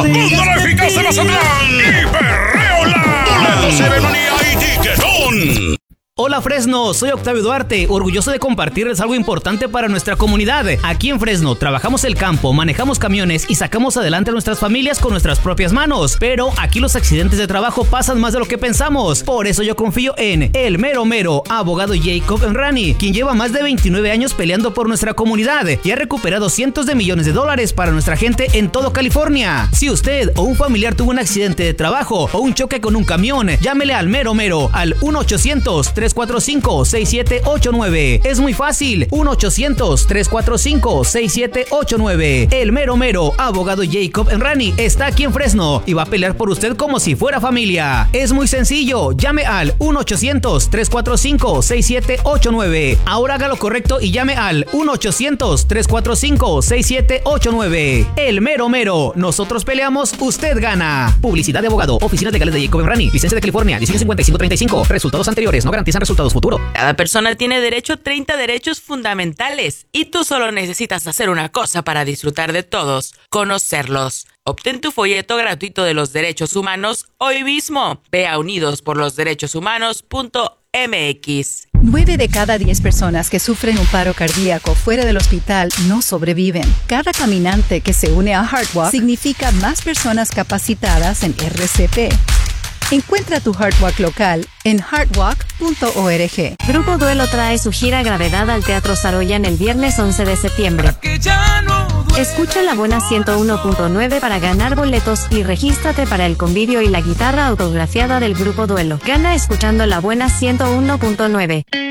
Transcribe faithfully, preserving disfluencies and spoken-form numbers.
Góndola eficaz de Mazatlán y Perreola. Boletos de Benonía y Tiquetón. Hola Fresno, soy Octavio Duarte, orgulloso de compartirles algo importante para nuestra comunidad. Aquí en Fresno trabajamos el campo, manejamos camiones y sacamos adelante a nuestras familias con nuestras propias manos. Pero aquí los accidentes de trabajo pasan más de lo que pensamos. Por eso yo confío en el mero mero, abogado Jacob Enrani, quien lleva más de veintinueve años peleando por nuestra comunidad y ha recuperado cientos de millones de dólares para nuestra gente en todo California. Si usted o un familiar tuvo un accidente de trabajo o un choque con un camión, llámele al mero mero al uno ochocientos, tres cuatro cinco, seis siete ocho nueve. Es muy fácil, uno ochocientos, tres cuatro cinco, seis siete ocho nueve. El mero mero, abogado Jacob Enrani, está aquí en Fresno y va a pelear por usted como si fuera familia. Es muy sencillo, llame al uno ochocientos, tres cuatro cinco, seis siete ocho nueve. Ahora haga lo correcto y llame al uno ochocientos, tres cuatro cinco, seis siete ocho nueve. El mero mero, nosotros peleamos, usted gana. Publicidad de abogado, oficinas legales de Jacob Enrani, licencia de California, dieciséis cincuenta y cinco treinta y cinco. Resultados anteriores no garantizan resultados futuros. Cada persona tiene derecho a treinta derechos fundamentales y tú solo necesitas hacer una cosa para disfrutar de todos: conocerlos. Obtén tu folleto gratuito de los derechos humanos hoy mismo. Ve a unidos por los derechos humanos punto m x. Nueve de cada diez personas que sufren un paro cardíaco fuera del hospital no sobreviven. Cada caminante que se une a HeartWalk significa más personas capacitadas en R C P. Encuentra tu HeartWalk local en heartwalk punto org. Grupo Duelo trae su gira Gravedad al Teatro Saroyan el viernes once de septiembre. Escucha La Buena ciento uno punto nueve para ganar boletos y regístrate para el convivio y la guitarra autografiada del Grupo Duelo. Gana escuchando La Buena ciento uno punto nueve.